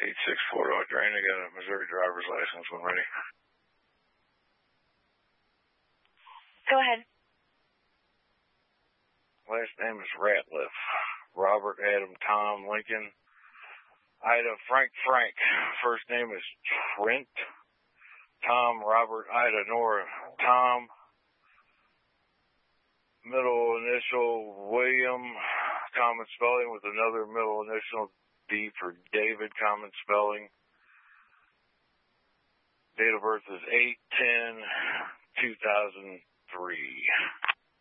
864 Drain. I got a Missouri driver's license when ready. Go ahead. Last name is Ratliff. Robert, Adam, Tom, Lincoln. Ida, Frank. First name is Trent. Tom, Robert, Ida, Nora, Tom. Middle initial, William, common spelling with another middle initial, D for David, common spelling. Date of birth is 8/10/2003.